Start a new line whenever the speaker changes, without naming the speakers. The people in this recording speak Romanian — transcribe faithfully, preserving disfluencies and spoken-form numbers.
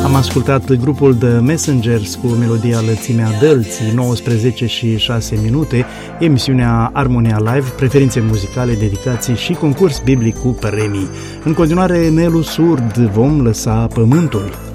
Am ascultat grupul The Messengers cu melodia Lățimea Dălții, nouăsprezece și șase minute, emisiunea Armonia Live, preferințe muzicale, dedicații și concurs biblic cu premii. În continuare, Nelu Surd, Vom lăsa pământul.